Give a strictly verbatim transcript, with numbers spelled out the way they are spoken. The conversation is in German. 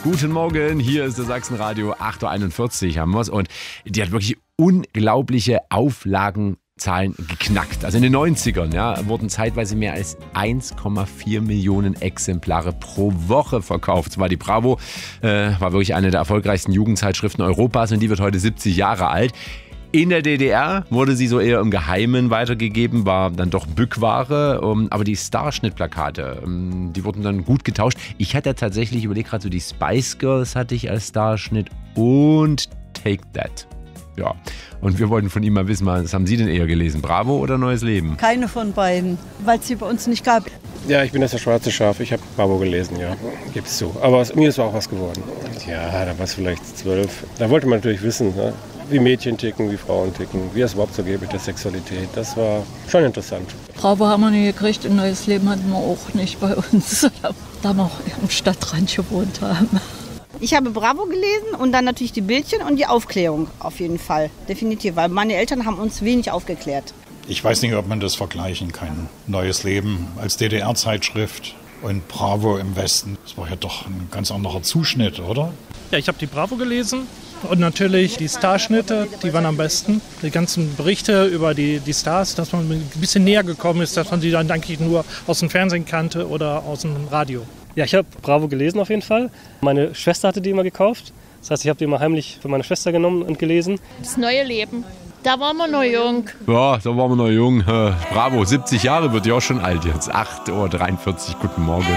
Guten Morgen, hier ist der Sachsenradio, acht Uhr einundvierzig haben wir's. Und die hat wirklich unglaubliche Auflagenzahlen geknackt. Also in den neunzigern ja, wurden zeitweise mehr als eins Komma vier Millionen Exemplare pro Woche verkauft. Das war die Bravo, äh, war wirklich eine der erfolgreichsten Jugendzeitschriften Europas und die wird heute siebzig Jahre alt. In der D D R wurde sie so eher im Geheimen weitergegeben, war dann doch Bückware. Aber die Starschnittplakate, die wurden dann gut getauscht. Ich hatte tatsächlich überlegt, gerade so die Spice Girls hatte ich als Starschnitt und Take That. Ja, und wir wollten von ihm mal wissen, was haben Sie denn eher gelesen? Bravo oder Neues Leben? Keine von beiden, weil es sie bei uns nicht gab. Ja, ich bin das der schwarze Schaf. Ich habe Bravo gelesen, ja, gib's zu. Aber aus mir ist auch was geworden. Ja, da war es vielleicht zwölf. Da wollte man natürlich wissen, ne? Wie Mädchen ticken, wie Frauen ticken, wie es überhaupt so geht mit der Sexualität. Das war schon interessant. Bravo haben wir nie gekriegt, ein neues Leben hatten wir auch nicht bei uns, da wir noch am Stadtrand gewohnt haben. Ich habe Bravo gelesen und dann natürlich die Bildchen und die Aufklärung auf jeden Fall, definitiv, weil meine Eltern haben uns wenig aufgeklärt. Ich weiß nicht, ob man das vergleichen kann. Neues Leben als D D R-Zeitschrift und Bravo im Westen. Das war ja doch ein ganz anderer Zuschnitt, oder? Ja, ich habe die Bravo gelesen. Und natürlich die Starschnitte, die waren am besten. Die ganzen Berichte über die, die Stars, dass man ein bisschen näher gekommen ist, dass man sie dann eigentlich nur aus dem Fernsehen kannte oder aus dem Radio. Ja, ich habe Bravo gelesen auf jeden Fall. Meine Schwester hatte die immer gekauft. Das heißt, ich habe die immer heimlich für meine Schwester genommen und gelesen. Das neue Leben. Da waren wir noch jung. Ja, da waren wir noch jung. Bravo, siebzig Jahre wird ja auch schon alt jetzt. acht Uhr dreiundvierzig, guten Morgen.